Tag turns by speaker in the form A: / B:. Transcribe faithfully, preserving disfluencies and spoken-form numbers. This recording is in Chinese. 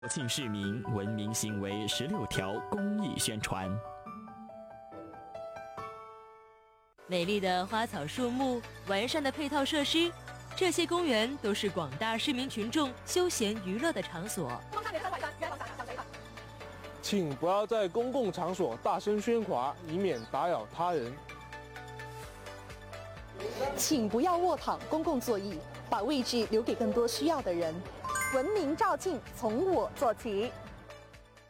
A: 国庆市民文明行为十六条公益宣传。
B: 美丽的花草树木，完善的配套设施，这些公园都是广大市民群众休闲娱乐的场所。
C: 请不要在公共场所大声喧哗，以免打扰他人。
D: 请不要卧躺公共座椅，把位置留给更多需要的人。文明照进，从我做起。